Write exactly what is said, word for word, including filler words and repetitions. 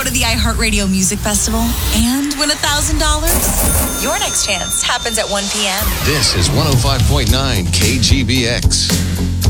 to the iHeartRadio Music Festival and win one thousand dollars? Your next chance happens at one p.m. This is one oh five point nine K G B X.